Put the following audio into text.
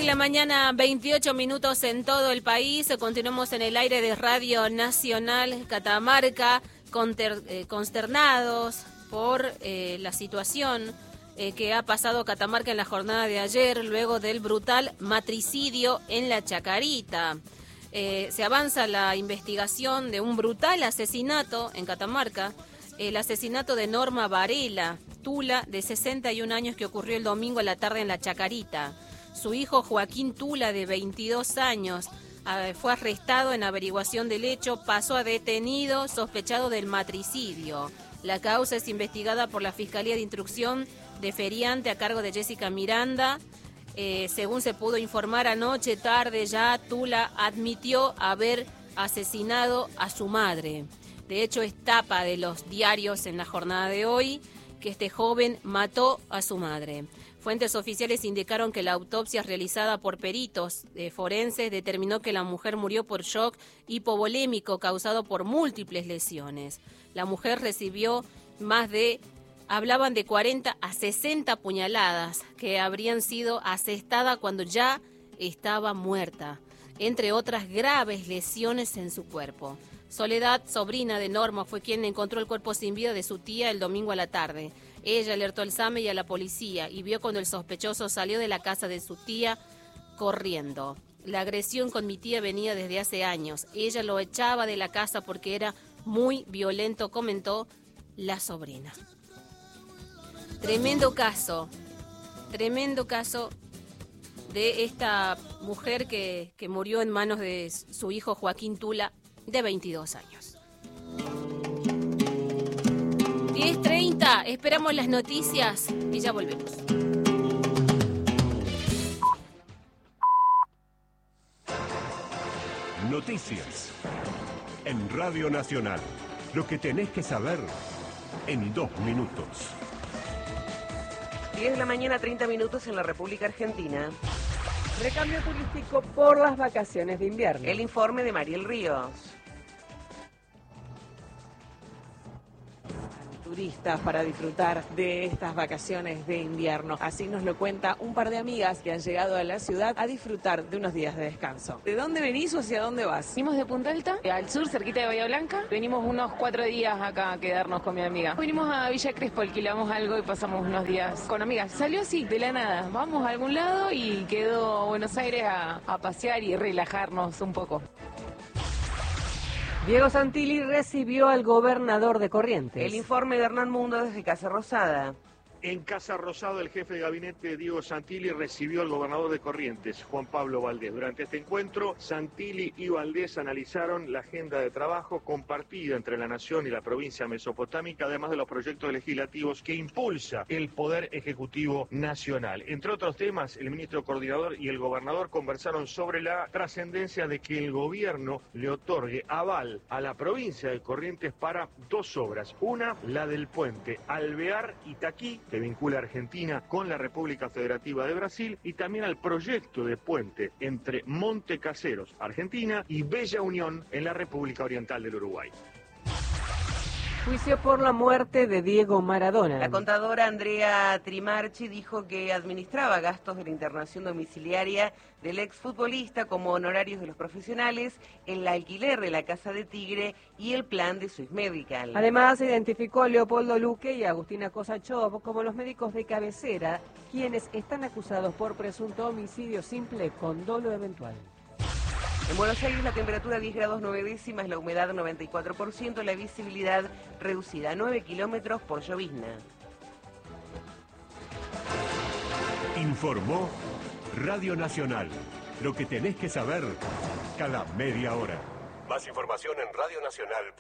la mañana, 28 minutos en todo el país. Continuamos en el aire de Radio Nacional Catamarca, consternados por la situación que ha pasado Catamarca en la jornada de ayer, luego del brutal matricidio en La Chacarita. Se avanza la investigación de un brutal asesinato en Catamarca, el asesinato de Norma Varela Tula, de 61 años, que ocurrió el domingo a la tarde en La Chacarita. Su hijo Joaquín Tula, de 22 años, fue arrestado en averiguación del hecho, pasó a detenido sospechado del matricidio. La causa es investigada por la Fiscalía de Instrucción de Feriante a cargo de Jessica Miranda. Según se pudo informar anoche tarde, ya Tula admitió haber asesinado a su madre. De hecho, es tapa de los diarios en la jornada de hoy que este joven mató a su madre. Fuentes oficiales indicaron que la autopsia realizada por peritos forenses determinó que la mujer murió por shock hipovolémico causado por múltiples lesiones. La mujer recibió hablaban de 40 a 60 puñaladas que habrían sido asestadas cuando ya estaba muerta, entre otras graves lesiones en su cuerpo. Soledad, sobrina de Norma, fue quien encontró el cuerpo sin vida de su tía el domingo a la tarde. Ella alertó al SAME y a la policía y vio cuando el sospechoso salió de la casa de su tía corriendo. La agresión con mi tía venía desde hace años. Ella lo echaba de la casa porque era muy violento, comentó la sobrina. Tremendo caso de esta mujer que murió en manos de su hijo Joaquín Tula, de 22 años. 10:30, esperamos las noticias y ya volvemos. Noticias en Radio Nacional. Lo que tenés que saber en 2 minutos. 10 de la mañana, 30 minutos en la República Argentina. Recambio turístico por las vacaciones de invierno. El informe de Mariel Ríos. Turistas para disfrutar de estas vacaciones de invierno. Así nos lo cuenta un par de amigas que han llegado a la ciudad a disfrutar de unos días de descanso. ¿De dónde venís o hacia dónde vas? Venimos de Punta Alta, al sur, cerquita de Bahía Blanca. Venimos unos 4 días acá a quedarnos con mi amiga. Venimos a Villa Crespo, alquilamos algo y pasamos unos días con amigas. Salió así, de la nada. Vamos a algún lado y quedó Buenos Aires a pasear y relajarnos un poco. Diego Santilli recibió al gobernador de Corrientes. El informe de Hernán Mundo desde Casa Rosada. En Casa Rosada, el jefe de gabinete Diego Santilli recibió al gobernador de Corrientes, Juan Pablo Valdés. Durante este encuentro, Santilli y Valdés analizaron la agenda de trabajo compartida entre la Nación y la provincia mesopotámica, además de los proyectos legislativos que impulsa el Poder Ejecutivo Nacional. Entre otros temas, el ministro coordinador y el gobernador conversaron sobre la trascendencia de que el gobierno le otorgue aval a la provincia de Corrientes para 2 obras. Una, la del puente Alvear-Itaquí, que vincula a Argentina con la República Federativa de Brasil, y también al proyecto de puente entre Monte Caseros, Argentina, y Bella Unión en la República Oriental del Uruguay. Juicio por la muerte de Diego Maradona. La contadora Andrea Trimarchi dijo que administraba gastos de la internación domiciliaria del exfutbolista como honorarios de los profesionales, el alquiler de la Casa de Tigre y el plan de Swiss Medical. Además, se identificó a Leopoldo Luque y a Agustina Kosachov como los médicos de cabecera, quienes están acusados por presunto homicidio simple con dolo eventual. En Buenos Aires la temperatura 10 grados 9 décimas, la humedad 94%, la visibilidad reducida a 9 kilómetros por llovizna. Informó Radio Nacional. Lo que tenés que saber cada media hora. Más información en radionacional.com.